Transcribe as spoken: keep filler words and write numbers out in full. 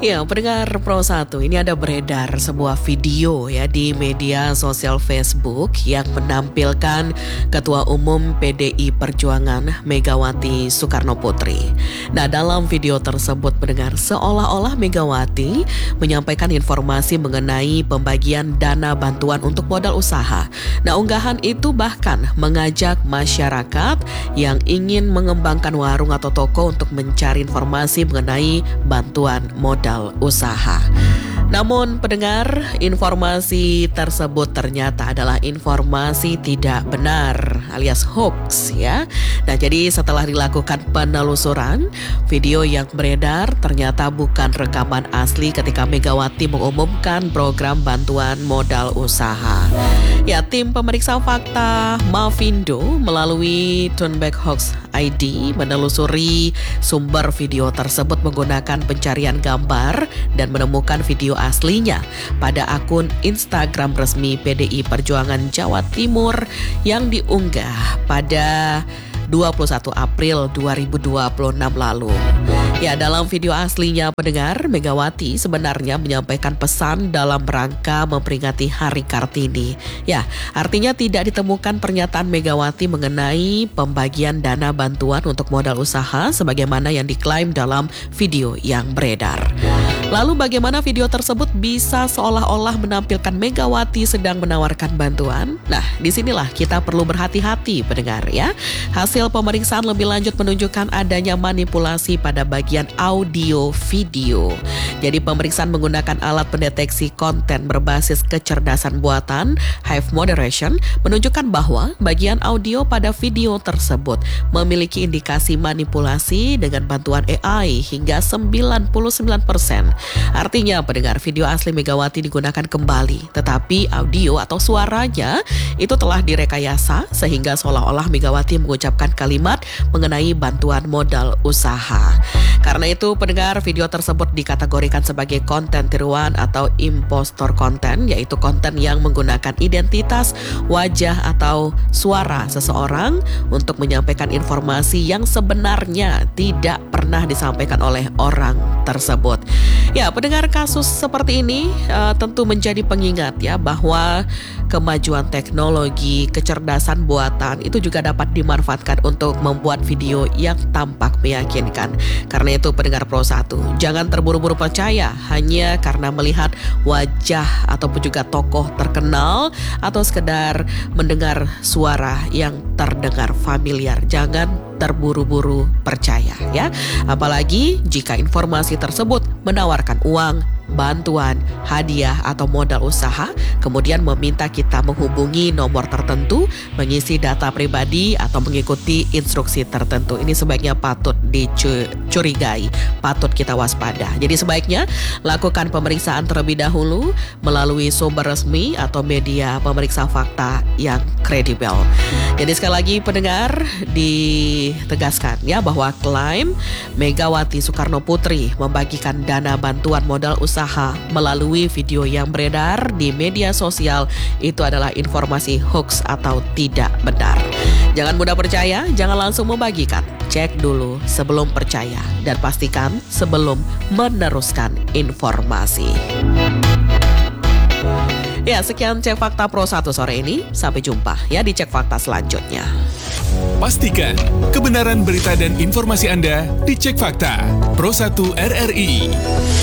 Ya, pendengar Pro satu, ini ada beredar sebuah video ya di media sosial Facebook yang menampilkan Ketua Umum P D I Perjuangan Megawati Soekarnoputri. Nah, dalam video tersebut pendengar, seolah-olah Megawati menyampaikan informasi mengenai pembagian dana bantuan untuk modal usaha. Nah, unggahan itu bahkan mengajak masyarakat yang ingin mengembangkan warung atau toko untuk mencari informasi mengenai bantuan modal usaha. Namun pendengar, informasi tersebut ternyata adalah informasi tidak benar alias hoax ya. Nah, jadi setelah dilakukan penelusuran, video yang beredar ternyata bukan rekaman asli ketika Megawati mengumumkan program bantuan modal usaha. Ya, tim pemeriksa fakta Mavindo melalui Turnback Hoax I D menelusuri sumber video tersebut menggunakan pencarian gambar dan menemukan video aslinya pada akun Instagram resmi P D I Perjuangan Jawa Timur yang diunggah pada dua puluh satu April dua ribu dua puluh enam lalu. Ya, dalam video aslinya pendengar, Megawati sebenarnya menyampaikan pesan dalam rangka memperingati Hari Kartini. Ya, artinya tidak ditemukan pernyataan Megawati mengenai pembagian dana bantuan untuk modal usaha sebagaimana yang diklaim dalam video yang beredar. Lalu bagaimana video tersebut bisa seolah-olah menampilkan Megawati sedang menawarkan bantuan? Nah, disinilah kita perlu berhati-hati pendengar ya. Hasil pemeriksaan lebih lanjut menunjukkan adanya manipulasi pada bagian audio video. Jadi pemeriksaan menggunakan alat pendeteksi konten berbasis kecerdasan buatan Hive Moderation menunjukkan bahwa bagian audio pada video tersebut memiliki indikasi manipulasi dengan bantuan A I hingga sembilan puluh sembilan persen. Artinya pendengar, video asli Megawati digunakan kembali, tetapi audio atau suaranya itu telah direkayasa sehingga seolah-olah Megawati mengucapkan kalimat mengenai bantuan modal usaha. Karena itu pendengar, video tersebut dikategorikan sebagai konten tiruan atau impostor konten, yaitu konten yang menggunakan identitas, wajah atau suara seseorang untuk menyampaikan informasi yang sebenarnya tidak pernah disampaikan oleh orang tersebut. Ya, pendengar, kasus seperti ini uh, tentu menjadi pengingat ya bahwa kemajuan teknologi, kecerdasan buatan itu juga dapat dimanfaatkan untuk membuat video yang tampak meyakinkan. Karena itu pendengar Pro satu, jangan terburu-buru percaya hanya karena melihat wajah ataupun juga tokoh terkenal atau sekedar mendengar suara yang terdengar familiar. Jangan terburu-buru percaya ya. Apalagi jika informasi tersebut menawarkan uang, bantuan, hadiah atau modal usaha, kemudian meminta kita menghubungi nomor tertentu, mengisi data pribadi atau mengikuti instruksi tertentu. Ini sebaiknya patut dicurigai, patut kita waspada. Jadi sebaiknya lakukan pemeriksaan terlebih dahulu melalui sumber resmi atau media pemeriksa fakta yang kredibel. Jadi sekali lagi pendengar, ditegaskan ya bahwa klaim Megawati Soekarnoputri membagikan dana bantuan modal usaha melalui video yang beredar di media sosial itu adalah informasi hoax atau tidak benar. Jangan mudah percaya, jangan langsung membagikan. Cek dulu sebelum percaya dan pastikan sebelum meneruskan informasi. Ya, sekian Cek Fakta Pro satu sore ini. Sampai jumpa ya di Cek Fakta selanjutnya. Pastikan kebenaran berita dan informasi Anda di Cek Fakta Pro satu R R I.